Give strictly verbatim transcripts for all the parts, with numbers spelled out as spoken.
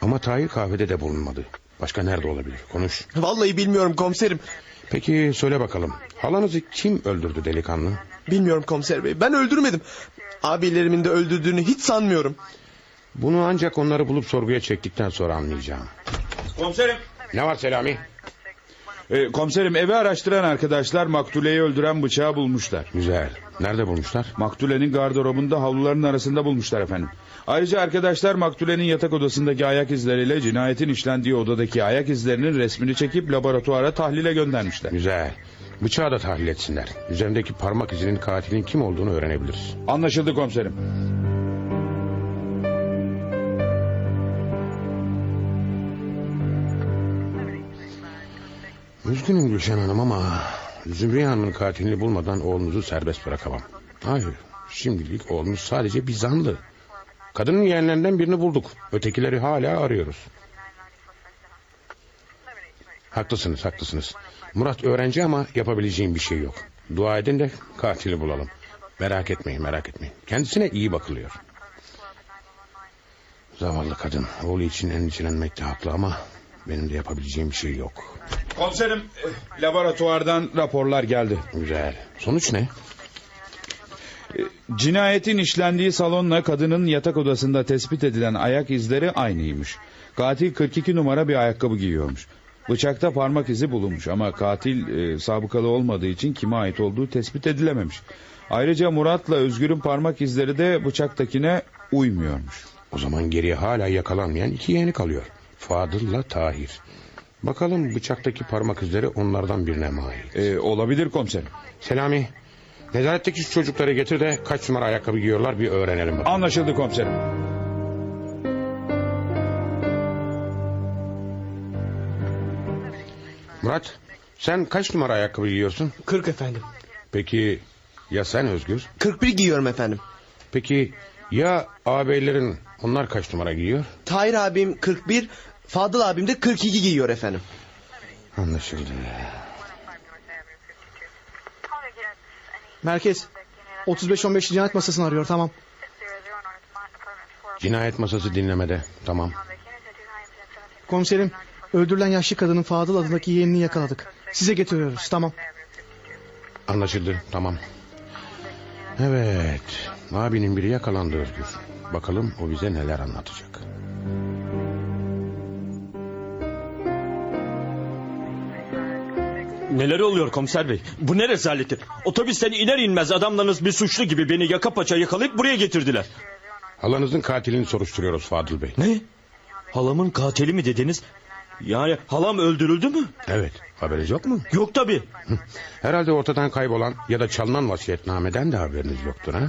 Ama Tahir kahvede de bulunmadı. Başka nerede olabilir? Konuş. Vallahi bilmiyorum komiserim. Peki söyle bakalım. Halanızı kim öldürdü delikanlı? Bilmiyorum komiser bey. Ben öldürmedim. Abilerimin de öldürdüğünü hiç sanmıyorum. Bunu ancak onları bulup sorguya çektikten sonra anlayacağım. Komiserim. Ne var Selami? Ee, komiserim, evi araştıran arkadaşlar Maktule'yi öldüren bıçağı bulmuşlar. Güzel. Nerede bulmuşlar? Maktule'nin gardırobunda havluların arasında bulmuşlar efendim. Ayrıca arkadaşlar Maktule'nin yatak odasındaki ayak izleriyle cinayetin işlendiği odadaki ayak izlerinin resmini çekip laboratuvara tahlile göndermişler. Güzel. Bıçağı da tahlil etsinler. Üzerindeki parmak izinin katilin kim olduğunu öğrenebiliriz. Anlaşıldı komiserim. Üzgünüm Gülşen Hanım ama Zümriye Hanım'ın katilini bulmadan oğlunuzu serbest bırakamam. Hayır, şimdilik oğlunuz sadece bir zanlı. Kadının yeğenlerinden birini bulduk. Ötekileri hala arıyoruz. Haklısınız, haklısınız. Murat öğrenci ama yapabileceğim bir şey yok. Dua edin de katili bulalım. Merak etmeyin, merak etmeyin. Kendisine iyi bakılıyor. Zavallı kadın. Oğlu için endişelenmekte haklı ama benim de yapabileceğim bir şey yok. Komiserim, e, laboratuvardan raporlar geldi. Güzel. Sonuç ne? E, cinayetin işlendiği salonla kadının yatak odasında tespit edilen ayak izleri aynıymış. Katil kırk iki numara bir ayakkabı giyiyormuş. Bıçakta parmak izi bulunmuş ama katil e, sabıkalı olmadığı için kime ait olduğu tespit edilememiş. Ayrıca Murat'la Özgür'ün parmak izleri de bıçaktakine uymuyormuş. O zaman geriye hala yakalanmayan iki yeğeni kalıyor. Fadıl'la Tahir. Bakalım bıçaktaki parmak izleri onlardan birine mi ait? E, olabilir komiserim. Selami, nezaretteki şu çocukları getir de kaç numara ayakkabı giyiyorlar bir öğrenelim bakalım. Anlaşıldı komiserim. Murat, sen kaç numara ayakkabı giyiyorsun? Kırk efendim. Peki ya sen Özgür? Kırk bir giyiyorum efendim. Peki ya ağabeylerin, onlar kaç numara giyiyor? Tahir abim kırk bir, Fadıl abim de kırk iki giyiyor efendim. Anlaşıldı. Merkez otuz beş on beş cinayet masasını arıyor, tamam. Cinayet masası dinlemede, tamam. Komiserim, öldürülen yaşlı kadının Fadıl adındaki yeğenini yakaladık. Size getiriyoruz, tamam. Anlaşıldı, tamam. Evet, abinin biri yakalandı Özgür. Bakalım o bize neler anlatacak. Neler oluyor komiser bey? Bu ne rezaleti? Otobüsten iner inmez adamlarınız bir suçlu gibi beni yaka paça yakalayıp buraya getirdiler. Halanızın katilini soruşturuyoruz Fadıl Bey. Ne? Halamın katili mi dediniz? Yani halam öldürüldü mü? Evet, haberiniz yok mu? Yok tabii. Herhalde ortadan kaybolan ya da çalınan vasiyetnameden de haberiniz yoktur ha?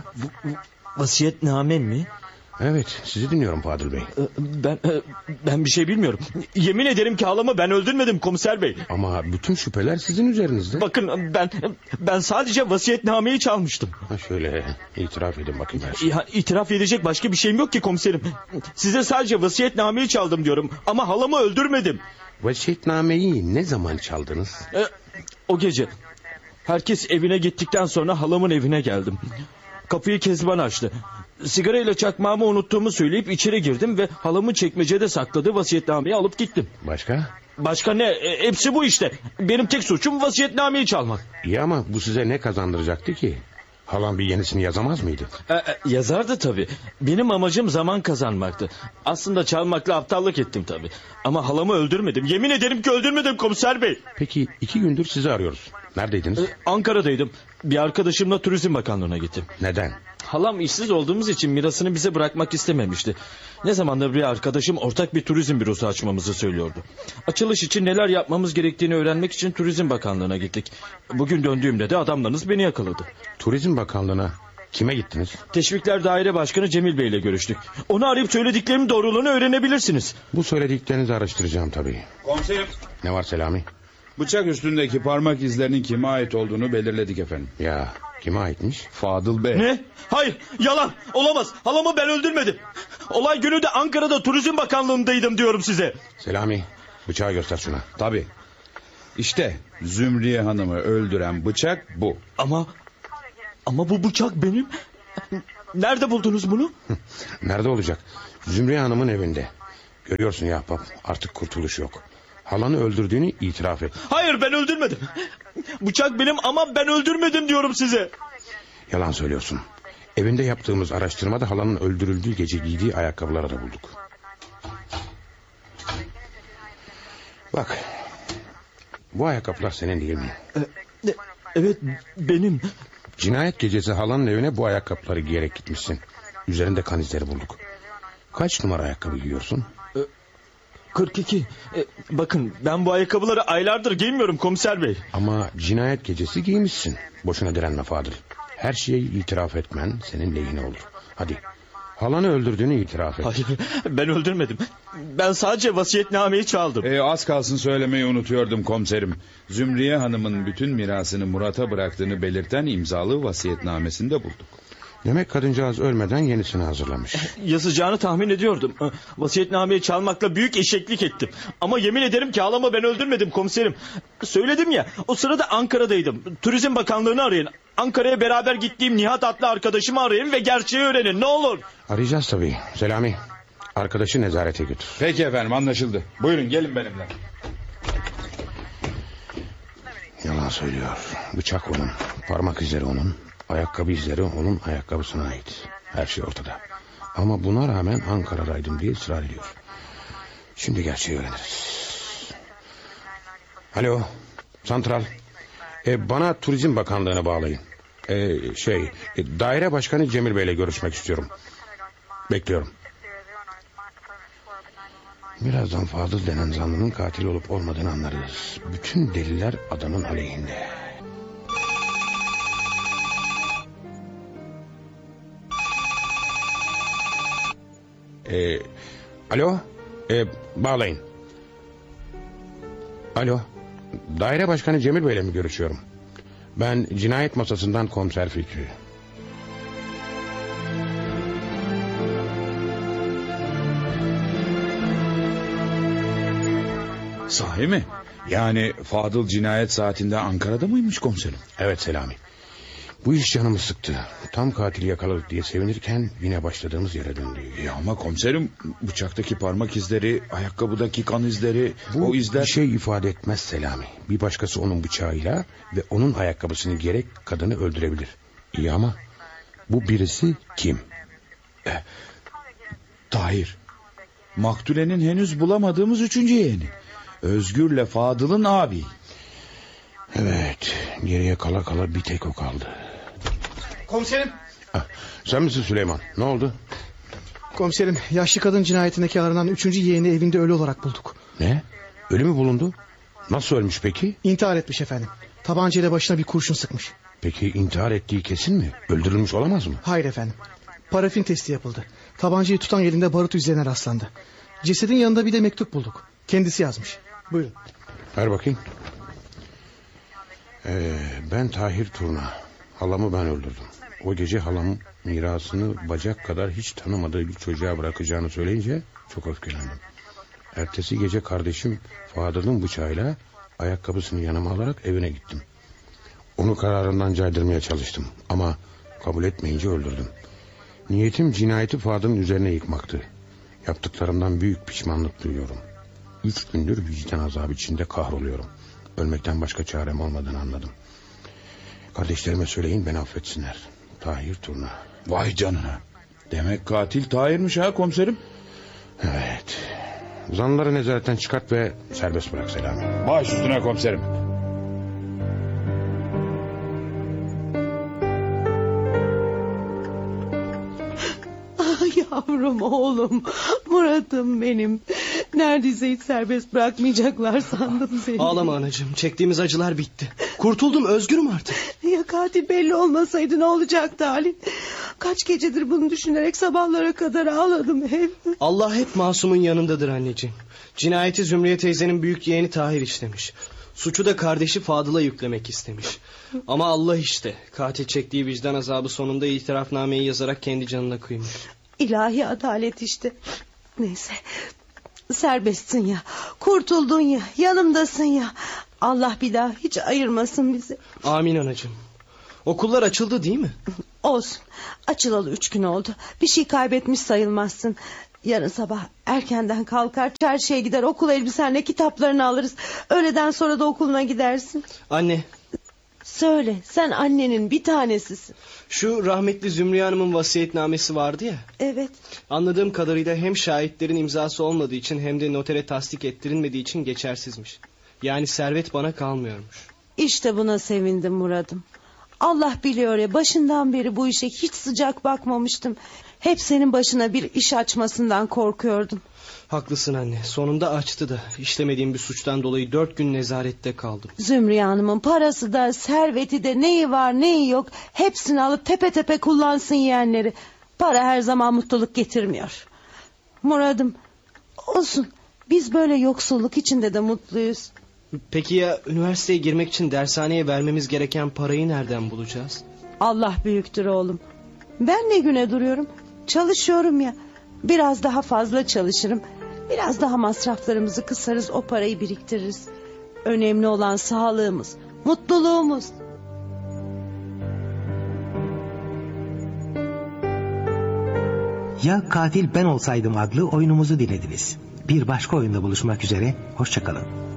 Vasiyetname mi? Evet, sizi dinliyorum Fadıl Bey. Ben ben bir şey bilmiyorum. Yemin ederim ki halamı ben öldürmedim komiser bey. Ama bütün şüpheler sizin üzerinizde. Bakın ben ben sadece vasiyetnameyi çalmıştım. Ha şöyle itiraf edin bakayım her şeyi. Ya, itiraf edecek başka bir şeyim yok ki komiserim. Size sadece vasiyetnameyi çaldım diyorum ama halamı öldürmedim. Vasiyetnameyi ne zaman çaldınız? E, o gece herkes evine gittikten sonra halamın evine geldim. Kapıyı Kezban açtı. Sigarayla çakmağımı unuttuğumu söyleyip içeri girdim ve halamın çekmecede sakladığı vasiyetnameyi alıp gittim. Başka? Başka ne? E, hepsi bu işte. Benim tek suçum vasiyetnameyi çalmak. İyi ama bu size ne kazandıracaktı ki? Halam bir yenisini yazamaz mıydı? E, e, yazardı tabii. Benim amacım zaman kazanmaktı. Aslında çalmakla aptallık ettim tabii. Ama halamı öldürmedim. Yemin ederim ki öldürmedim komiser bey. Peki iki gündür sizi arıyoruz. Neredeydiniz? E, Ankara'daydım. Bir arkadaşımla Turizm Bakanlığı'na gittim. Neden? Halam işsiz olduğumuz için mirasını bize bırakmak istememişti. Ne zamandır bir arkadaşım ortak bir turizm bürosu açmamızı söylüyordu. Açılış için neler yapmamız gerektiğini öğrenmek için Turizm Bakanlığı'na gittik. Bugün döndüğümde de adamlarınız beni yakaladı. Turizm Bakanlığı'na kime gittiniz? Teşvikler Daire Başkanı Cemil Bey ile görüştük. Onu arayıp söylediklerimin doğruluğunu öğrenebilirsiniz. Bu söylediklerinizi araştıracağım tabii. Komiserim, Ne var Selami? bıçak üstündeki parmak izlerinin kime ait olduğunu belirledik efendim. Ya kime aitmiş? Fadıl Bey. Ne? Hayır, yalan, olamaz. Halamı ben öldürmedim. Olay günü de Ankara'da Turizm Bakanlığı'ndaydım diyorum size. Selami bıçağı göster şuna. Tabii. İşte Zümriye Hanım'ı öldüren bıçak bu. Ama ama bu bıçak benim. Nerede buldunuz bunu? Nerede olacak? Zümriye Hanım'ın evinde. Görüyorsun ya ahbap, artık kurtuluş yok. Halanı öldürdüğünü itiraf et. Hayır, ben öldürmedim. Bıçak benim ama ben öldürmedim diyorum size. Yalan söylüyorsun. Evinde yaptığımız araştırmada halanın öldürüldüğü gece giydiği ayakkabıları da bulduk. Bak. Bu ayakkabılar senin değil mi? E, evet, benim. Cinayet gecesi halanın evine bu ayakkabıları giyerek gitmişsin. Üzerinde kan izleri bulduk. Kaç numara ayakkabı giyiyorsun? kırk iki. E, bakın, ben bu ayakkabıları aylardır giymiyorum komiser bey. Ama cinayet gecesi giymişsin. Boşuna direnme Fadıl. Her şeyi itiraf etmen senin lehine olur. Hadi. Halanı öldürdüğünü itiraf et. Hayır, ben öldürmedim. Ben sadece vasiyetnameyi çaldım. E, az kalsın söylemeyi unutuyordum komiserim. Zümriye Hanım'ın bütün mirasını Murat'a bıraktığını belirten imzalı vasiyetnamesinde bulduk. Demek kadıncağız ölmeden yenisini hazırlamış. Yazacağını tahmin ediyordum. Vasiyetnameyi çalmakla büyük eşeklik ettim. Ama yemin ederim ki halamı ben öldürmedim komiserim. Söyledim ya, o sırada Ankara'daydım. Turizm Bakanlığı'nı arayın. Ankara'ya beraber gittiğim Nihat adlı arkadaşımı arayın ve gerçeği öğrenin, ne olur. Arayacağız tabii. Selami, arkadaşı nezarete götür. Peki efendim, anlaşıldı. Buyurun gelin benimle. Yalan söylüyor. Bıçak onun. Parmak izleri onun. Ayakkabı izleri onun ayakkabısına ait. Her şey ortada. Ama buna rağmen Ankara'daydım diye ısrar ediyor. Şimdi gerçeği öğreniriz. Alo, santral. E, bana Turizm Bakanlığı'na bağlayın. E, şey, e, daire başkanı Cemil Bey'le görüşmek istiyorum. Bekliyorum. Birazdan Fadıl denen zanlının katil olup olmadığını anlarız. Bütün deliller adamın aleyhinde. Ee, alo, ee, bağlayın. Alo, daire başkanı Cemil Bey'le mi görüşüyorum? Ben cinayet masasından komiser Fikri. Sahi mi? Yani Fadıl cinayet saatinde Ankara'da mıymış komiserim? Evet Selami. Bu iş canımı sıktı. Tam katili yakaladık diye sevinirken yine başladığımız yere döndü. Ya ama komiserim, bıçaktaki parmak izleri, ayakkabıdaki kan izleri, Bu o izler... bir şey ifade etmez Selami. Bir başkası onun bıçağıyla ve onun ayakkabısını giyerek kadını öldürebilir. İyi ama bu birisi kim? Eh, Tahir. Maktulenin henüz bulamadığımız üçüncü yeğeni. Özgür'le Fadıl'ın abi. Evet, geriye kala kala bir tek o kaldı. Komiserim. Ah, sen misin Süleyman? Ne oldu? Komiserim, yaşlı kadın cinayetindeki aranan üçüncü yeğeni evinde ölü olarak bulduk. Ne? Ölü mü bulundu? Nasıl ölmüş peki? İntihar etmiş efendim. Tabancayla başına bir kurşun sıkmış. Peki intihar ettiği kesin mi? Öldürülmüş olamaz mı? Hayır efendim. Parafin testi yapıldı. Tabancayı tutan elinde barut izlerine rastlandı. Cesedin yanında bir de mektup bulduk. Kendisi yazmış. Buyurun. Ver bakayım. Ee, ben Tahir Turna. Halamı ben öldürdüm. O gece halam mirasını bacak kadar hiç tanımadığı bir çocuğa bırakacağını söyleyince çok öfkelendim. Ertesi gece kardeşim Fadıl'ın bıçağıyla ayakkabısını yanıma alarak evine gittim. Onu kararından caydırmaya çalıştım ama kabul etmeyince öldürdüm. Niyetim cinayeti Fadıl'ın üzerine yıkmaktı. Yaptıklarımdan büyük pişmanlık duyuyorum. Üç gündür vicdan azabı içinde kahroluyorum. Ölmekten başka çarem olmadığını anladım. Kardeşlerime söyleyin beni affetsinler. Tahir Turna. Vay canına. Demek katil Tahir'miş ha komiserim. Evet. Zanlıları nezaretten çıkart ve serbest bırak Selami. Baş üstüne komiserim. Ah yavrum, oğlum, Murat'ım benim. Neredeyse hiç serbest bırakmayacaklar sandım seni. Ağlama anacığım, çektiğimiz acılar bitti. Kurtuldum, özgürüm artık. Ya katil belli olmasaydı ne olacaktı Halil? Kaç gecedir bunu düşünerek sabahlara kadar ağladım hep. Allah hep masumun yanındadır anneciğim. Cinayeti Zümriye teyzenin büyük yeğeni Tahir işlemiş. Suçu da kardeşi Fadıl'a yüklemek istemiş. Ama Allah işte, katil çektiği vicdan azabı sonunda itirafnameyi yazarak kendi canına kıymış. İlahi adalet işte. Neyse, serbestsin ya, kurtuldun ya, yanımdasın ya. Allah bir daha hiç ayırmasın bizi. Amin anacığım. Okullar açıldı değil mi? Olsun, açılalı üç gün oldu. Bir şey kaybetmiş sayılmazsın. Yarın sabah erkenden kalkar, çarşıya gider, okul elbisenle kitaplarını alırız. Öğleden sonra da okuluna gidersin. Anne, Söyle, sen annenin bir tanesisin. şu rahmetli Zümriye Hanım'ın vasiyetnamesi vardı ya. Evet. Anladığım kadarıyla hem şahitlerin imzası olmadığı için hem de notere tasdik ettirilmediği için geçersizmiş. Yani servet bana kalmıyormuş. İşte buna sevindim Murat'ım. Allah biliyor ya, başından beri bu işe hiç sıcak bakmamıştım. Hep senin başına bir iş açmasından korkuyordum. Haklısın anne, sonunda açtı da işlemediğim bir suçtan dolayı dört gün nezarette kaldım. Zümriye Hanım'ın parası da serveti de, neyi var neyi yok hepsini alıp tepe tepe kullansın yeğenleri. Para her zaman mutluluk getirmiyor. Murat'ım, olsun, biz böyle yoksulluk içinde de mutluyuz. Peki ya üniversiteye girmek için dershaneye vermemiz gereken parayı nereden bulacağız? Allah büyüktür oğlum. Ben ne güne duruyorum? Çalışıyorum ya. Biraz daha fazla çalışırım. Biraz daha masraflarımızı kısarız, o parayı biriktiririz. Önemli olan sağlığımız, mutluluğumuz. Ya Katil Ben Olsaydım adlı oyunumuzu dinlediniz. Bir başka oyunda buluşmak üzere, hoşça kalın.